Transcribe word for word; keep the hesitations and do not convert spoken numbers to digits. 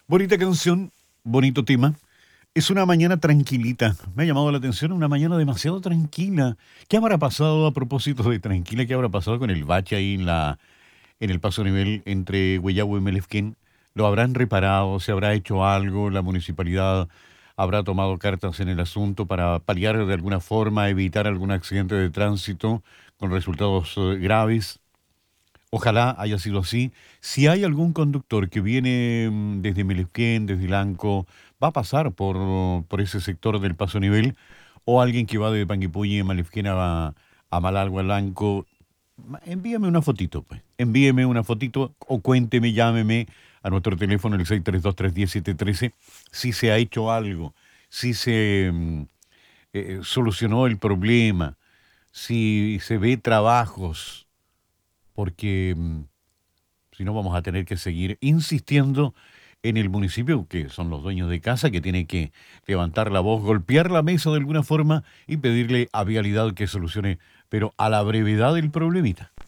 Bonita canción, bonito tema. Es una mañana tranquilita. Me ha llamado la atención una mañana demasiado tranquila. ¿Qué habrá pasado a propósito de tranquila? ¿Qué habrá pasado con el bache ahí en la en el paso a nivel entre Huellahue y Melefquén? ¿Lo habrán reparado? ¿Se habrá hecho algo? ¿La municipalidad habrá tomado cartas en el asunto para paliar de alguna forma, evitar algún accidente de tránsito con resultados eh, graves? Ojalá haya sido así. Si hay algún conductor que viene mm, desde Melesquén, desde Lanco, va a pasar por, por ese sector del Paso Nivel, o alguien que va de Panguipulli, Malefquén a, a Malalgua, Lanco, ma- envíame una fotito, pues. Envíeme una fotito o cuénteme, llámeme a nuestro teléfono el seis tres dos, tres uno siete uno tres si se ha hecho algo, si se mm, eh, solucionó el problema, si se ve trabajos, porque mm, si no, vamos a tener que seguir insistiendo en el municipio, que son los dueños de casa, que tienen que levantar la voz, golpear la mesa de alguna forma y pedirle a Vialidad que solucione, pero a la brevedad el problemita.